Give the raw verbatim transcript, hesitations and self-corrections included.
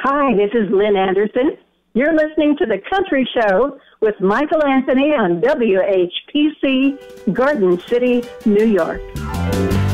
Hi, this is Lynn Anderson. You're listening to The Country Show with Michael Anthony on W H P C, Garden City, New York.